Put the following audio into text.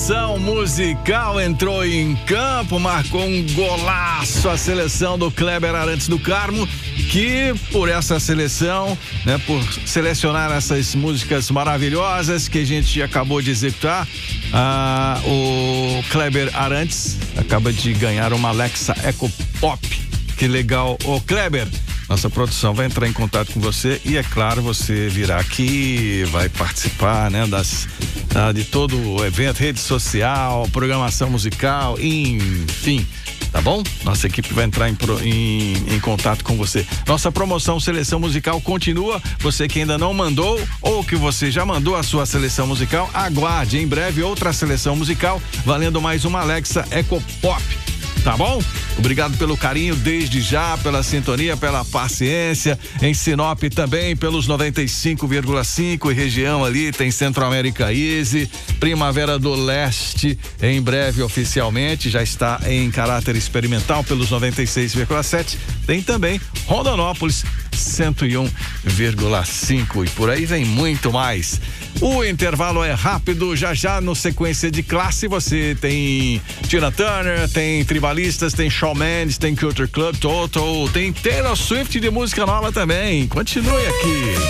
Seleção musical entrou em campo, marcou um golaço a seleção do Kleber Arantes do Carmo, que por essa seleção, né, por selecionar essas músicas maravilhosas que a gente acabou de executar, o Kleber Arantes acaba de ganhar uma Alexa Echo Pop. Que legal. Ô Kleber, nossa produção vai entrar em contato com você e, é claro, você virá aqui, vai participar, né, de todo o evento, rede social, programação musical, enfim, tá bom? Nossa equipe vai entrar em contato com você. Nossa promoção Seleção Musical continua. Você que ainda não mandou ou que você já mandou a sua seleção musical, aguarde em breve outra seleção musical valendo mais uma Alexa Echo Pop. Tá bom? Obrigado pelo carinho desde já, pela sintonia, pela paciência. Em Sinop também, pelos 95,5 e região ali, tem Centro América Easy, Primavera do Leste, em breve oficialmente, já está em caráter experimental pelos 96,7. Tem também Rondonópolis, 101,5 e por aí vem muito mais. O intervalo é rápido, já no sequência de classe você tem Tina Turner, tem Tribalistas, tem Shawn Mendes, tem Culture Club Total, tem Taylor Swift de música nova também. Continue aqui.